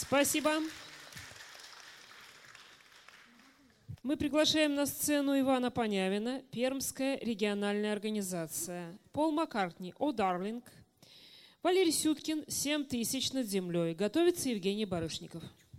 Спасибо. Мы приглашаем на сцену Ивана Понявина, Пермская региональная организация. Пол Маккартни, «О, Дарлинг». Валерий Сюткин, 7000 над землей. Готовится Евгений Барышников.